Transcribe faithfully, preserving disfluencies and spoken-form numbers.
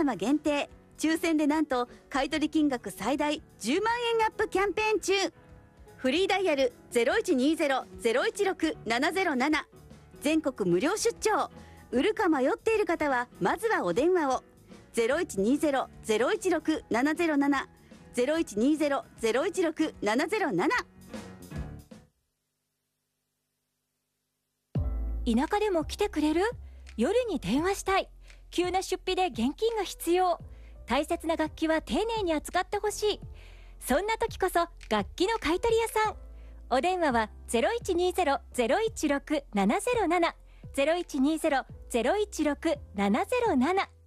様限定抽選でなんと買取金額最大じゅうまんえんアップキャンペーン中。フリーダイヤル ゼロいちにゼロ ゼロいちろく ななゼロなな、 全国無料出張。売るか迷っている方はまずはお電話を。 ゼロいちにゼロ ゼロいちろく ななゼロなな ゼロいちにゼロ ゼロいちろく ななゼロなな。 田舎でも来てくれる？夜に電話したい。急な出費で現金が必要。大切な楽器は丁寧に扱ってほしい。そんな時こそ楽器の買取屋さん。お電話は ゼロいちにゼロ ゼロいちろく ななゼロなな ゼロいちにゼロ ゼロいちろく ななゼロなな。